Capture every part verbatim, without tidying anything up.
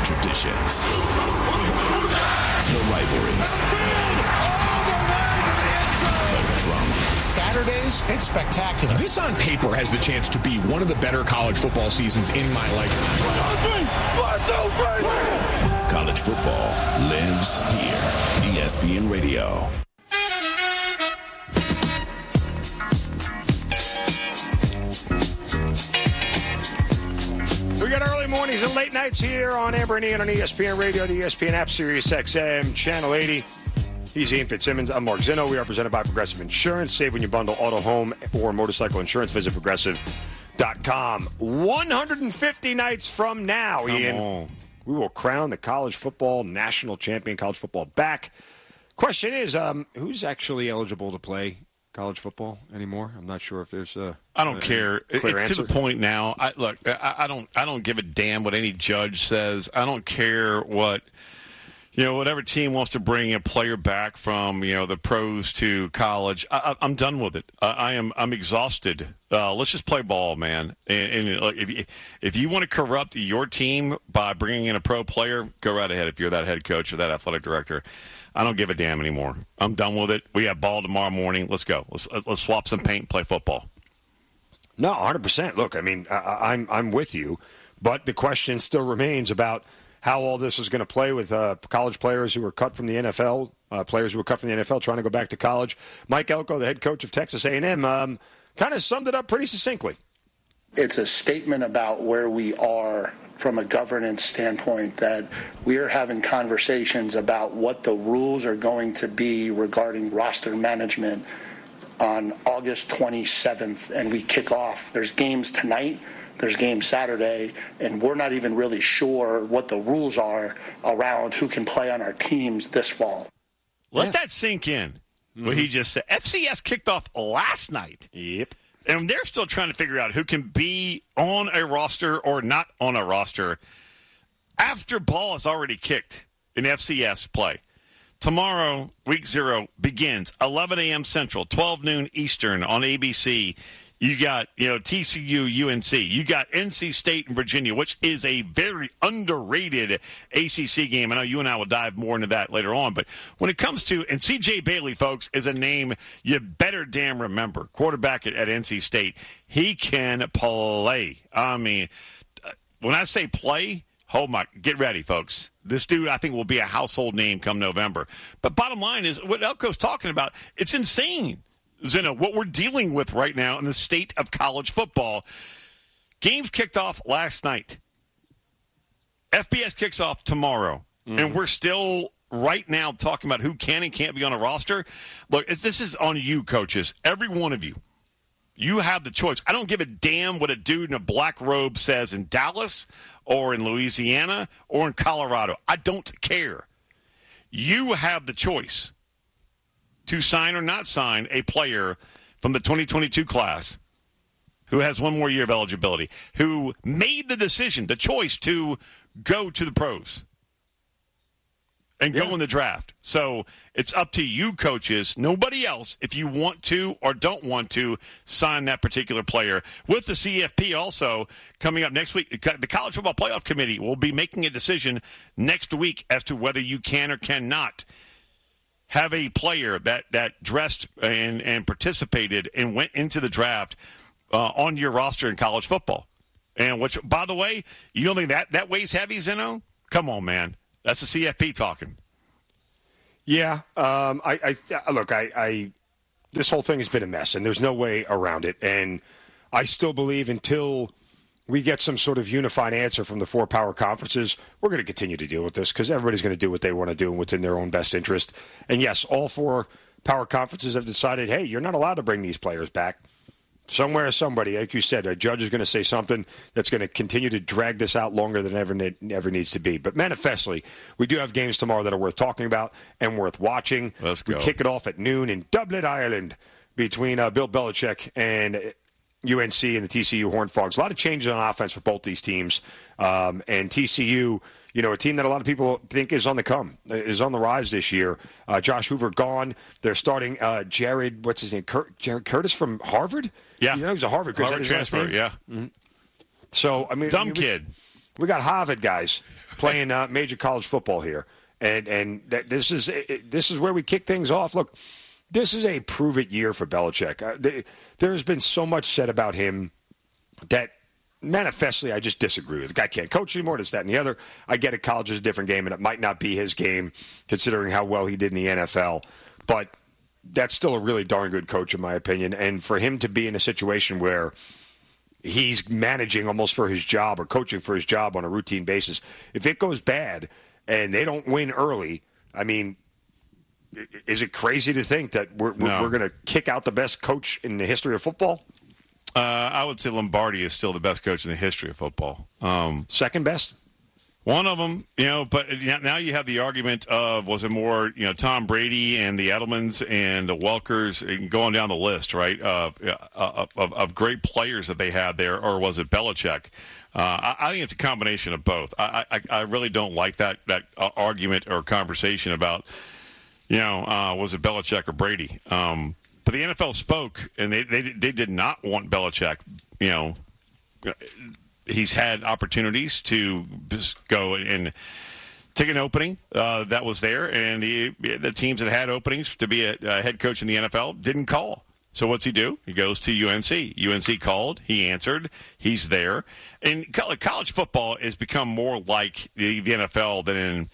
traditions, the rivalries, the drama. Saturdays, it's spectacular. This on paper has the chance to be one of the better college football seasons in my lifetime. College football lives here. E S P N Radio. We got early mornings and late nights here on Amber and Ian on E S P N Radio, the E S P N app, Sirius X M, Channel eighty. He's Ian Fitzsimmons. I'm Mark Zinno. We are presented by Progressive Insurance. Save when you bundle auto, home, or motorcycle insurance. Visit progressive dot com. one hundred fifty nights from now, Come Ian, on. we will crown the college football national champion, college football back. Question is, um, who's actually eligible to play college football anymore? I'm not sure if there's a I don't a, care. A it's clear to answer. the point now. I, look, I, I don't. I don't give a damn what any judge says. I don't care what you know. Whatever team wants to bring a player back from you know the pros to college. I, I, I'm done with it. I, I am. I'm exhausted. Uh, let's just play ball, man. And, and look, if you, if you want to corrupt your team by bringing in a pro player, go right ahead. If you're that head coach or that athletic director. I don't give a damn anymore. I'm done with it. We have ball tomorrow morning. Let's go. Let's let's swap some paint and play football. No, one hundred percent. Look, I mean, I, I'm I'm with you, but the question still remains about how all this is going to play with uh, college players who were cut from the N F L, uh, players who were cut from the N F L trying to go back to college. Mike Elko, the head coach of Texas A and M, um, kind of summed it up pretty succinctly. It's a statement about where we are from a governance standpoint, that we are having conversations about what the rules are going to be regarding roster management on August twenty-seventh, and we kick off. There's games tonight, there's games Saturday, and we're not even really sure what the rules are around who can play on our teams this fall. Let Yeah. that sink in, mm-hmm. what he just said. F C S kicked off last night. Yep. And they're still trying to figure out who can be on a roster or not on a roster after ball is already kicked in F C S play. Tomorrow, week zero, begins eleven a.m. Central, twelve noon Eastern on A B C. You got, you know, T C U, U N C. You got N C State and Virginia, which is a very underrated A C C game. I know you and I will dive more into that later on. But when it comes to, and C J Bailey, folks, is a name you better damn remember. Quarterback at, at N C State. He can play. I mean, when I say play, oh my, get ready, folks. This dude, I think, will be a household name come November. But bottom line is, what Elko's talking about, it's insane. Zeno, what we're dealing with right now in the state of college football. Games kicked off last night. F B S kicks off tomorrow. Mm-hmm. And we're still right now talking about who can and can't be on a roster. Look, this is on you, coaches. Every one of you. You have the choice. I don't give a damn what a dude in a black robe says in Dallas or in Louisiana or in Colorado. I don't care. You have the choice to sign or not sign a player from the twenty twenty-two class who has one more year of eligibility, who made the decision, the choice to go to the pros and yeah. go in the draft. So it's up to you, coaches, nobody else, if you want to or don't want to sign that particular player. With the C F P also coming up next week, the College Football Playoff Committee will be making a decision next week as to whether you can or cannot have a player that, that dressed and, and participated and went into the draft uh, on your roster in college football. And which, by the way, you don't think that, that weighs heavy, Zeno? Come on, man. That's the C F P talking. Yeah. Um, I, I look, I, I this whole thing has been a mess, and there's no way around it. And I still believe until we get some sort of unified answer from the four power conferences, we're going to continue to deal with this because everybody's going to do what they want to do and what's in their own best interest. And, yes, all four power conferences have decided, hey, you're not allowed to bring these players back. Somewhere, somebody, like you said, a judge is going to say something that's going to continue to drag this out longer than ever, ever needs to be. But manifestly, we do have games tomorrow that are worth talking about and worth watching. Let's go. We kick it off at noon in Dublin, Ireland, between uh, Bill Belichick and U N C and the T C U Horned Frogs. A lot of changes on offense for both these teams. Um, and T C U, you know, a team that a lot of people think is on the come, is on the rise this year. Uh, Josh Hoover gone. They're starting uh, Jared, what's his name? Cur- Jared Curtis from Harvard? Yeah. You know, he's a Harvard, Harvard Harvard transfer, yeah. Mm-hmm. So, I mean. Dumb I mean, kid. We got Harvard guys playing uh, major college football here, and and th- this is this is where we kick things off. Look, this is a prove it year for Belichick. Uh, th- there has been so much said about him that manifestly I just disagree with. The guy can't coach anymore. This, that, and the other. I get it. College is a different game, and it might not be his game considering how well he did in the N F L, but that's still a really darn good coach in my opinion. And for him to be in a situation where he's managing almost for his job or coaching for his job on a routine basis. If it goes bad and they don't win early, I mean, is it crazy to think that we're, no. we're going to kick out the best coach in the history of football? Uh, I would say Lombardi is still the best coach in the history of football. Um, Second best? One of them, you know, but now you have the argument of, was it more, you know, Tom Brady and the Edelmans and the Welkers and going down the list, right, of, of, of great players that they had there, or was it Belichick? Uh, I, I think it's a combination of both. I, I, I really don't like that, that argument or conversation about, you know, uh, was it Belichick or Brady? Um, but the N F L spoke, and they, they, they did not want Belichick, you know, he's had opportunities to just go and take an opening uh, that was there, and the the teams that had openings to be a, a head coach in the N F L didn't call. So what's he do? He goes to U N C. U N C called. He answered. He's there. And college football has become more like the, the N F L than in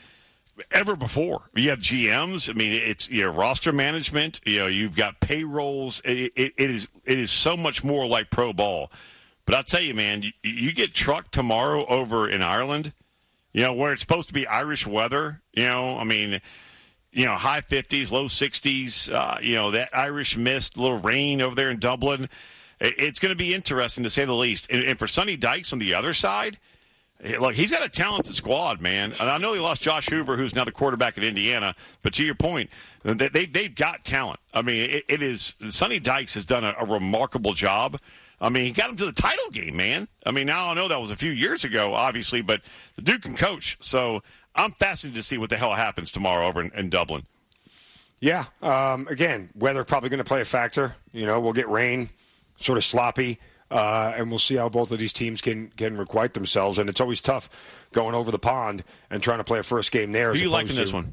ever before. You have G Ms. I mean, it's you know, roster management. You know, you've got payrolls. It, it, it is it is so much more like pro ball. But I'll tell you, man, you, you get trucked tomorrow over in Ireland, you know, where it's supposed to be Irish weather, you know, I mean, you know, high fifties, low sixties, uh, you know, that Irish mist, a little rain over there in Dublin. It, it's going to be interesting, to say the least. And, and for Sonny Dykes on the other side, look, he's got a talented squad, man. And I know he lost Josh Hoover, who's now the quarterback at Indiana, but to your point, they, they, they've got talent. I mean, it, it is – Sonny Dykes has done a, a remarkable job. I mean, he got him to the title game, man. I mean, now I know that was a few years ago, obviously, but the dude can coach. So I'm fascinated to see what the hell happens tomorrow over in, in Dublin. Yeah. Um, again, weather probably going to play a factor. You know, we'll get rain, sort of sloppy, uh, and we'll see how both of these teams can, can requite themselves. And it's always tough going over the pond and trying to play a first game there. Who are you liking to, this one?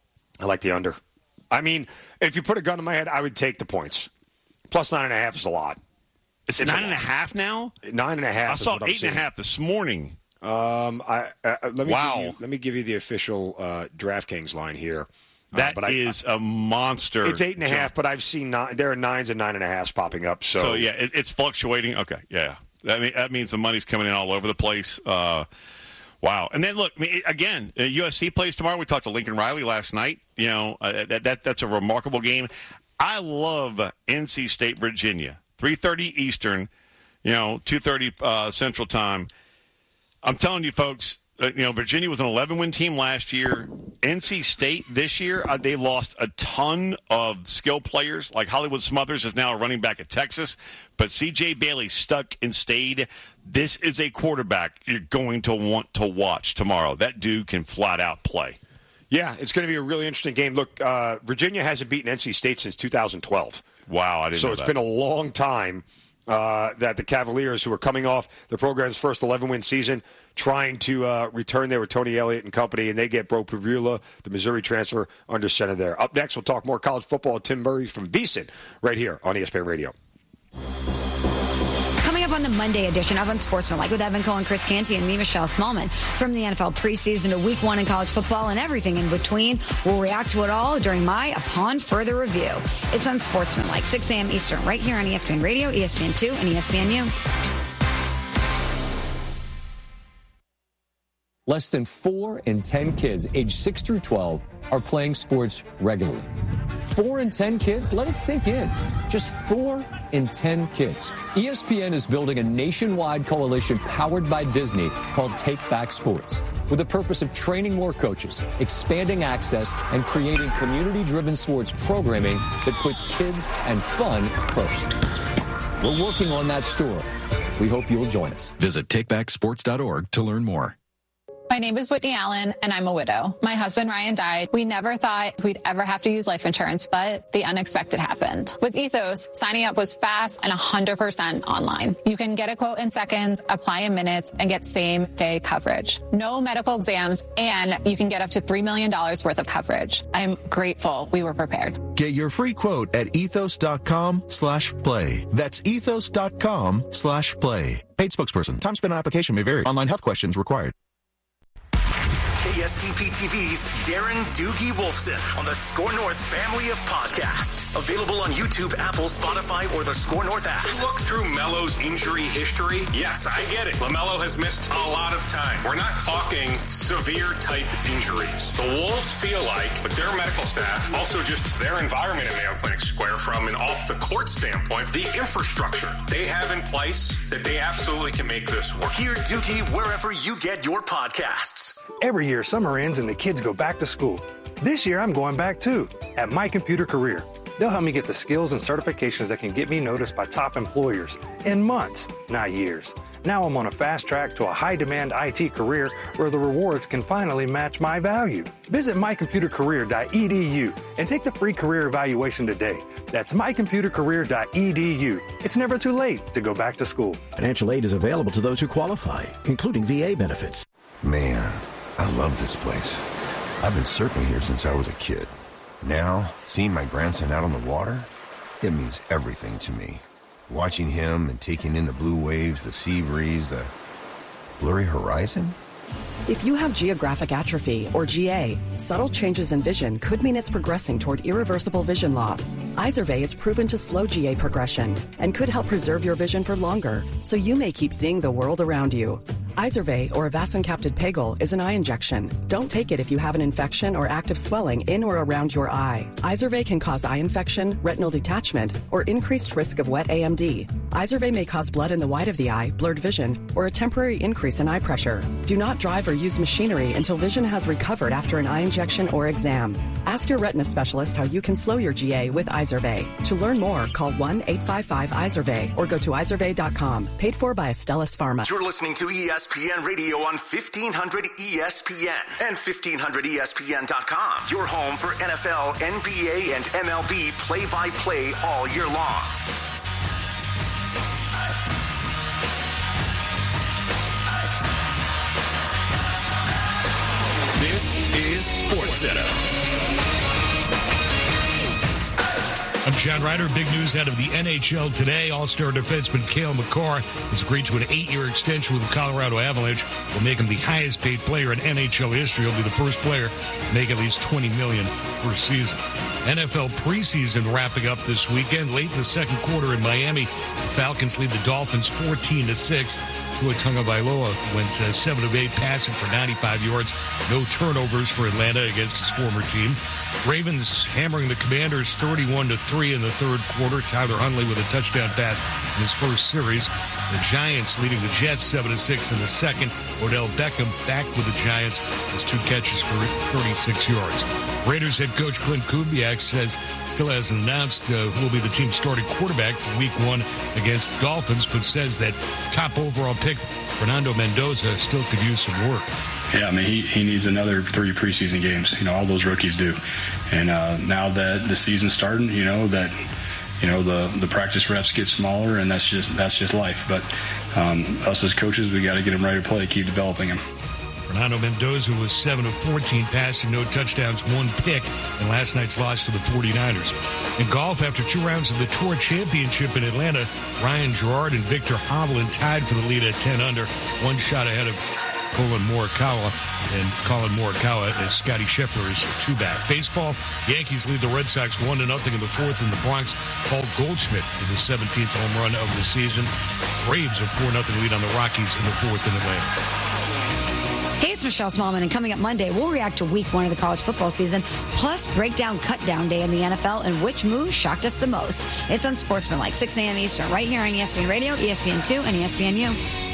I like the under. I mean, if you put a gun to my head, I would take the points. Plus nine and a half is a lot. It's, it's nine a and a half now? Nine and a half. I saw eight and a half this morning. Um, I, uh, let me wow. Give you, let me give you the official uh, DraftKings line here. That uh, but is I, a monster. It's eight and a jump. half, but I've seen nine, there are nines and nine and a halves popping up. So, so yeah, it, it's fluctuating. Okay, yeah. That, mean, that means the money's coming in all over the place. Uh, wow. And then, look, I mean, again, uh, U S C plays tomorrow. We talked to Lincoln Riley last night. You know, uh, that, that that's a remarkable game. I love N C State, Virginia. three thirty Eastern. You know, two thirty uh, Central Time. I'm telling you, folks, uh, you know, Virginia was an eleven-win team last year. N C State this year, uh, they lost a ton of skill players. Like Hollywood Smothers is now a running back at Texas. But C J Bailey stuck and stayed. This is a quarterback you're going to want to watch tomorrow. That dude can flat out play. Yeah, it's going to be a really interesting game. Look, uh, Virginia hasn't beaten N C State since two thousand twelve. Wow, I didn't so know it's that. been a long time. Uh, that the Cavaliers, who are coming off the program's first eleven-win season, trying to uh, return there with Tony Elliott and company, and they get Bro Pavula, the Missouri transfer, under center there. Up next, we'll talk more college football with Tim Murray from VSiN right here on E S P N Radio. Coming up on the Monday edition of Unsportsmanlike with Evan Cole and Chris Canty and me, Michelle Smallman, from the N F L preseason to week one in college football and everything in between. We'll react to it all during my Upon Further Review. It's Unsportsmanlike, six a.m. Eastern, right here on E S P N Radio, E S P N two, and E S P N U. Less than four in ten kids aged six through twelve are playing sports regularly. Four in ten kids? Let it sink in. Just four in ten kids. E S P N is building a nationwide coalition powered by Disney called Take Back Sports, with the purpose of training more coaches, expanding access, and creating community-driven sports programming that puts kids and fun first. We're working on that story. We hope you'll join us. Visit take back sports dot org to learn more. My My name is Whitney Allen, and I'm a widow. My husband, Ryan, died. We never thought we'd ever have to use life insurance, but the unexpected happened. With Ethos, signing up was fast and one hundred percent online. You can get a quote in seconds, apply in minutes, and get same-day coverage. No medical exams, and you can get up to three million dollars worth of coverage. I'm grateful we were prepared. Get your free quote at ethos.com slash play. That's ethos.com slash play. Paid spokesperson. Time spent on application may vary. Online health questions required. K S T P T V's Darren Doogie Wolfson on the Score North family of podcasts. Available on YouTube, Apple, Spotify, or the Score North app. Look through Melo's injury history. Yes, I get it. LaMelo has missed a lot of time. We're not talking severe type injuries. The Wolves feel like, with their medical staff, also just their environment in Mayo Clinic Square from an off-the-court standpoint, the infrastructure they have in place, that they absolutely can make this work. Hear Doogie wherever you get your podcasts. Every year, summer ends and the kids go back to school. This year, I'm going back too, at My Computer Career. They'll help me get the skills and certifications that can get me noticed by top employers in months, not years. Now I'm on a fast track to a high-demand I T career where the rewards can finally match my value. Visit my computer career dot e d u and take the free career evaluation today. That's my computer career dot e d u. It's never too late to go back to school. Financial aid is available to those who qualify, including V A benefits. Man, I love this place. I've been surfing here since I was a kid. Now, seeing my grandson out on the water, it means everything to me. Watching him and taking in the blue waves, the sea breeze, the blurry horizon. If you have geographic atrophy, or G A, subtle changes in vision could mean it's progressing toward irreversible vision loss. Izervay is proven to slow G A progression and could help preserve your vision for longer, so you may keep seeing the world around you. Izervay, or avacincaptad pegol, is an eye injection. Don't take it if you have an infection or active swelling in or around your eye. Izervay can cause eye infection, retinal detachment, or increased risk of wet A M D. Izervay may cause blood in the white of the eye, blurred vision, or a temporary increase in eye pressure. Do not drive or use machinery until vision has recovered after an eye injection or exam. Ask your retina specialist how you can slow your G A with Izervay. To learn more, call one eight five five Izervay or go to izervay dot com. Paid for by Astellas Pharma. You're listening to E S P N Radio on fifteen hundred E S P N and fifteen hundred E S P N dot com. Your home for N F L, N B A, and M L B play-by-play all year long. This is SportsCenter. I'm John Ryder. Big news out of the N H L today. All-star defenseman Cale Makar has agreed to an eight-year extension with the Colorado Avalanche. Will make him the highest-paid player in N H L history. He'll be the first player to make at least twenty million dollars per season. N F L preseason wrapping up this weekend. Late in the second quarter in Miami, the Falcons lead the Dolphins fourteen to six. Tua Tagovailoa went uh, seven of eight passing for ninety-five yards. No turnovers for Atlanta against his former team. Ravens hammering the Commanders thirty-one to three in the third quarter. Tyler Huntley with a touchdown pass in his first series. The Giants leading the Jets seven to six in the second. Odell Beckham back with the Giants. His two catches for thirty-six yards. Raiders head coach Clint Kubiak says still hasn't announced uh, who will be the team's starting quarterback for week one against the Dolphins, but says that top overall pick Fernando Mendoza still could use some work. Yeah, I mean, he, he needs another three preseason games. You know, all those rookies do. And uh, now that the season's starting, you know, that, you know, the, the practice reps get smaller, and that's just that's just life. But um, us as coaches, we got to get him ready to play, keep developing him. Fernando Mendoza was seven of fourteen passing, no touchdowns, one pick in last night's loss to the forty-niners. In golf, after two rounds of the Tour Championship in Atlanta, Ryan Gerard and Victor Hovland tied for the lead at ten under, one shot ahead of Colin Morikawa, and Colin Morikawa as Scotty Scheffler is two back. Baseball, Yankees lead the Red Sox one to nothing in the fourth in the Bronx. Paul Goldschmidt with his seventeenth home run of the season. Braves a four nothing lead on the Rockies in the fourth in Atlanta. Hey, it's Michelle Smallman, and coming up Monday, we'll react to week one of the college football season, plus break down cut down day in the N F L and which move shocked us the most. It's on Sportsman like six a.m. Eastern, right here on E S P N Radio, E S P N two, and E S P N U.